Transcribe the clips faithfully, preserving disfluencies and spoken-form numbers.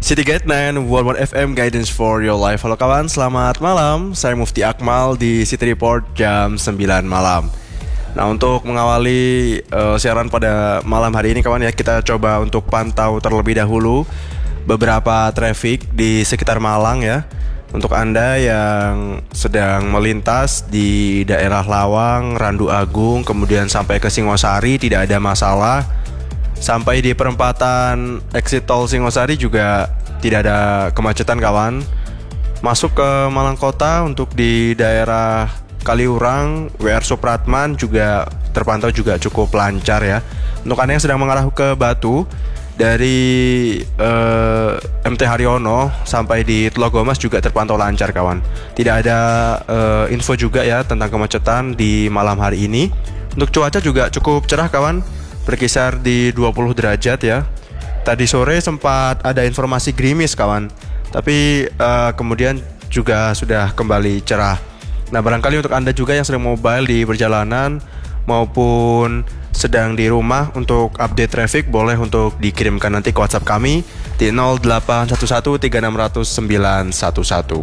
City Gate sembilan satu satu F M Guidance for Your Life. Halo kawan, selamat malam. Saya Mufti Akmal di City Report jam sembilan malam. Nah, untuk mengawali uh, siaran pada malam hari ini kawan ya, kita coba untuk pantau terlebih dahulu beberapa traffic di sekitar Malang ya. Untuk Anda yang sedang melintas di daerah Lawang, Randu Agung, kemudian sampai ke Singosari tidak ada masalah. Sampai di perempatan exit tol Singosari juga tidak ada kemacetan kawan. Masuk ke Malang Kota untuk di daerah Kaliurang, W R Supratman juga terpantau juga cukup lancar ya. Untuk Anda yang sedang mengarah ke Batu dari uh, M T Haryono sampai di Telogomas juga terpantau lancar kawan. Tidak ada uh, info juga ya tentang kemacetan di malam hari ini. Untuk cuaca juga cukup cerah kawan, berkisar di dua puluh derajat ya. Tadi sore sempat ada informasi gerimis kawan, tapi uh, kemudian juga sudah kembali cerah. Nah, barangkali untuk Anda juga yang sedang mobile di perjalanan maupun sedang di rumah, untuk update traffic boleh untuk dikirimkan nanti ke WhatsApp kami di nol delapan satu satu tiga enam nol nol sembilan satu satu.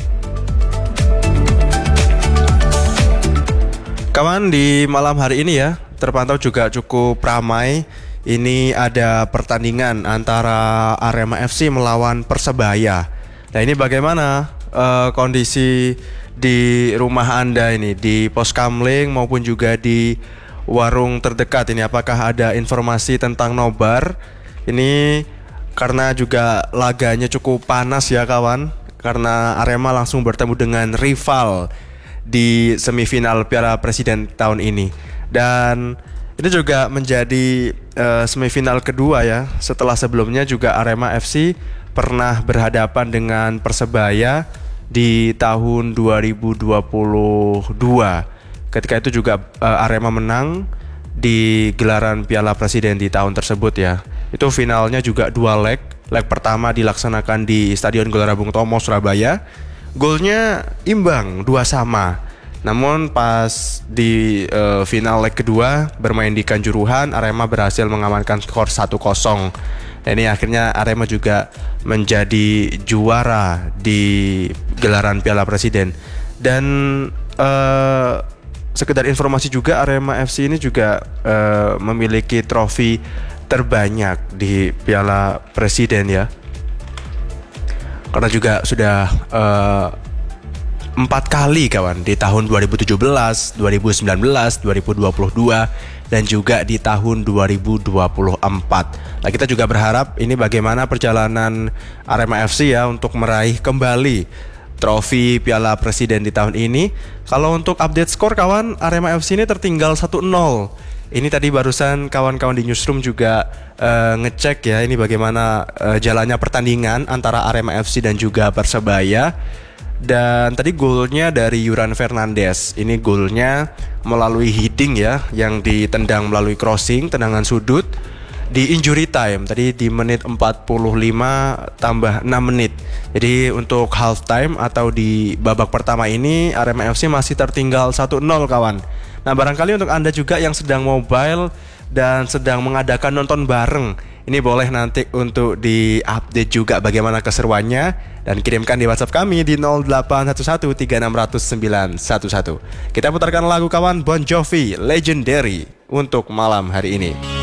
Kawan, di malam hari ini ya terpantau juga cukup ramai. Ini ada pertandingan antara Arema F C melawan Persebaya. Nah, ini bagaimana uh, kondisi di rumah Anda ini, di pos kamling maupun juga di warung terdekat ini? Apakah ada informasi tentang nobar? Ini karena juga laganya cukup panas ya kawan, karena Arema langsung bertemu dengan rival di semifinal Piala Presiden tahun ini. Dan ini juga menjadi uh, semifinal kedua ya, setelah sebelumnya juga Arema F C pernah berhadapan dengan Persebaya di tahun dua ribu dua puluh dua. Ketika itu juga uh, Arema menang di gelaran Piala Presiden di tahun tersebut ya. Itu finalnya juga dua leg. Leg pertama dilaksanakan di Stadion Gelora Bung Tomo, Surabaya. Golnya imbang dua sama. Namun pas di uh, final leg kedua bermain di Kanjuruhan, Arema berhasil mengamankan skor satu kosong. Nah, ini akhirnya Arema juga menjadi juara di gelaran Piala Presiden. Dan uh, sekedar informasi juga, Arema F C ini juga uh, memiliki trofi terbanyak di Piala Presiden ya. Karena juga sudah uh, empat kali kawan, di tahun dua ribu tujuh belas, dua ribu sembilan belas, dua ribu dua puluh dua, dan juga di tahun dua ribu dua puluh empat. Nah, kita juga berharap ini bagaimana perjalanan Arema F C ya untuk meraih kembali trofi Piala Presiden di tahun ini. Kalau untuk update skor kawan, Arema F C ini tertinggal satu nol. Ini tadi barusan kawan-kawan di newsroom juga uh, ngecek ya, ini bagaimana uh, jalannya pertandingan antara Arema F C dan juga Persebaya. Dan tadi golnya dari Yuran Fernandes. Ini golnya melalui heading ya, yang ditendang melalui crossing, tendangan sudut di injury time. Tadi di menit empat puluh lima tambah enam menit. Jadi untuk half time atau di babak pertama ini Arema F C masih tertinggal satu nol kawan. Nah, barangkali untuk Anda juga yang sedang mobile dan sedang mengadakan nonton bareng, ini boleh nanti untuk di-update juga bagaimana keseruannya dan kirimkan di WhatsApp kami di nol delapan satu satu tiga enam nol nol sembilan satu satu. Kita putarkan lagu kawan, Bon Jovi, Legendary untuk malam hari ini.